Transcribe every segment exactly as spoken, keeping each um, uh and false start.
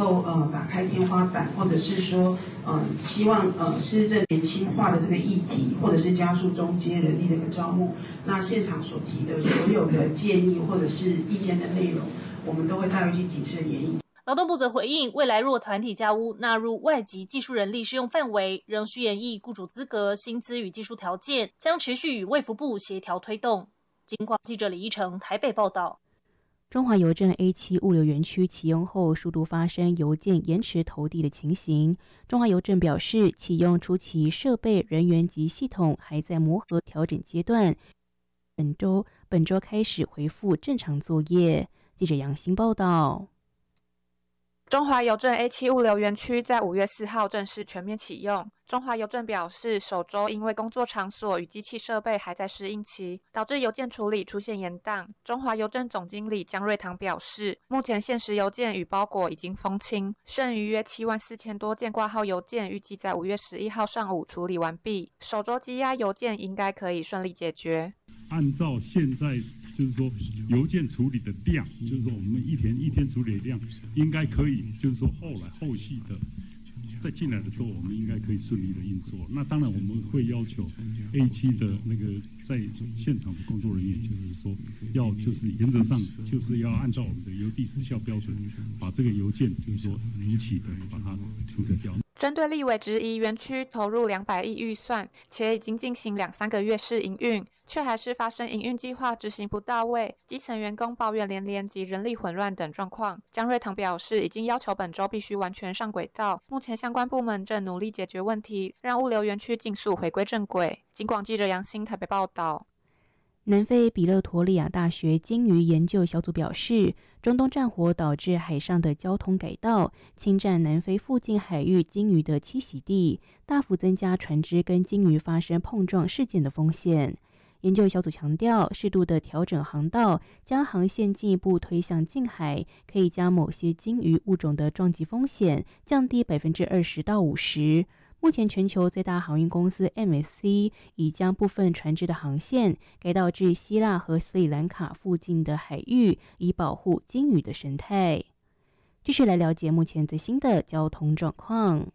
够呃打开天花板，或者是说呃希望呃施政年轻化的这个议题，或者是加速中阶人力的一个招募，那现场所提的所有的建议或者是意见的内容，我们都会带回去谨慎研议。 劳动部则回应，未来若团体家屋纳入外籍技术人力适用范围，仍需研议雇主资格、薪资与技术条件，将持续与卫福部协调推动。警广记者李依成台北报道。 中华邮政 A 七 物流园区启用后，数度发生邮件延迟投递的情形。中华邮政表示，启用初期设备、人员及系统还在磨合调整阶段，本周本周开始恢复正常作业。记者杨欣报道。 中华邮政 A 七 物流园区在五月四号正式全面启用。中华邮政表示，首周因为工作场所与机器设备还在适应期，导致邮件处理出现延宕。中华邮政总经理江瑞堂表示，目前限时邮件与包裹已经封清，剩余约七万四千多件挂号邮件，预计在五月十一号上午处理完毕。首周积压邮件应该可以顺利解决。 按照现在就是说邮件处理的量，就是说我们一天一天处理的量，应该可以，就是说后来后续的再进来的时候，我们应该可以顺利的运作。那当然我们会要求 A 七 的那个在现场的工作人员，就是说要就是原则上就是要按照我们的邮递失效标准，把这个邮件就是说如期的把它处理掉。 针对立委质疑园区投入两百亿预算，且已经进行两三个月试营运，却还是发生营运计划执行不到位，基层员工抱怨连连及人力混乱等状况。江瑞堂表示，已经要求本周必须完全上轨道，目前相关部门正努力解决问题，让物流园区尽速回归正轨。警广记者杨欣台北报道。 南非比勒陀利亚大学鲸鱼研究小组表示，中东战火导致海上的交通改道，侵占南非附近海域鲸鱼的栖息地，大幅增加船只跟鲸鱼发生碰撞事件的风险。研究小组强调，适度的调整航道，将航线进一步推向近海，可以将某些鲸鱼物种的撞击风险降低百分之二十到五十。目前，全球最大航运公司 M S C 已将部分船只的航线改道至希腊和斯里兰卡附近的海域，以保护鲸鱼的生态。继续来了解目前最新的交通状况。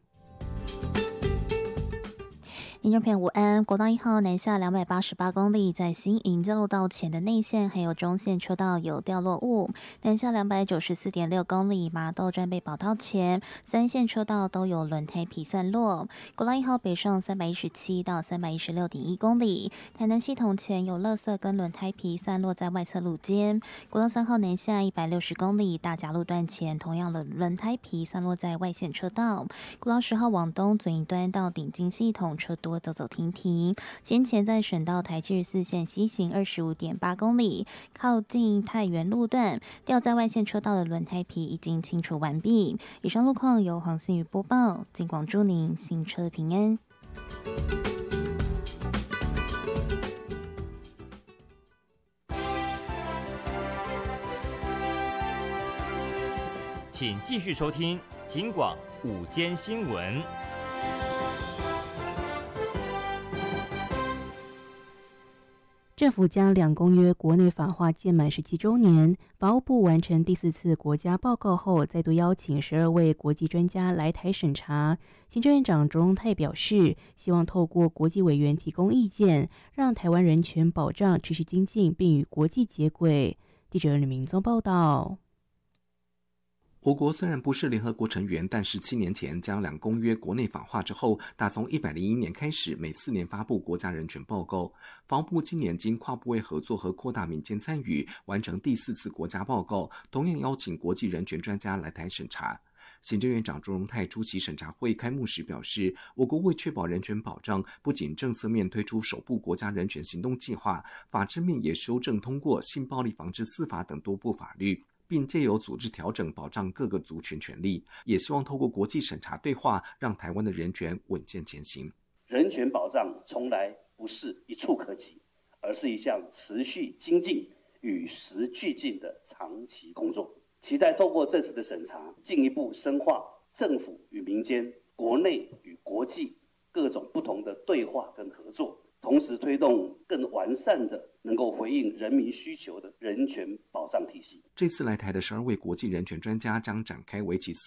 听众朋友午安，国道一号南下两百八十八公里，在新营交流道前的内线还有中线车道有掉落物，南下两百九十四点六公里，麻豆站被保道前三线车道都有轮胎皮散落。国道一号北上三百一十七到三百一十六点一公里，台南系统前有垃圾跟轮胎皮散落在外侧路肩。国道三号南下一百六十公里，大甲路段前同样的轮胎皮散落在外线车道。国道十号往东左营端到顶金系统车多走走停停，先前在省道台七十四线西行二十五点八公里，靠近太原路段掉在外线车道的轮胎皮已经清除完毕。以上路况由黄信宇播报，警广祝您行车平安。 请继续收听警广午间新闻。 政府将两公约国内法化届满十七周年，法务部完成第四次国家报告后，再度邀请十二位国际专家来台审查。行政院长卓荣泰表示，希望透过国际委员提供意见，让台湾人权保障持续精进，并与国际接轨。记者吕明宗报道。 我国虽然不是联合国成员，但是七年前将两公约国内法化之后，打从一百零一年开始，每四年发布国家人权报告。法务部今年经跨部会合作和扩大民间参与，完成第四次国家报告，同样邀请国际人权专家来台审查。行政院长卓荣泰出席审查会开幕时表示，我国为确保人权保障，不仅政策面推出首部国家人权行动计划，法制面也修正通过性暴力防治司法等多部法律，并藉由组织调整保障各个族群权利，也希望透过国际审查对话，让台湾的人权稳健前行。 人权保障从来不是一触可及，而是一项持续精进、与时俱进的长期工作。期待透过这次的审查，进一步深化政府与民间、国内与国际各种不同的对话跟合作，同时推动更完善的能够回应人民需求的人权保障体系。 这次来台的十二位国际人权专家将展开为期四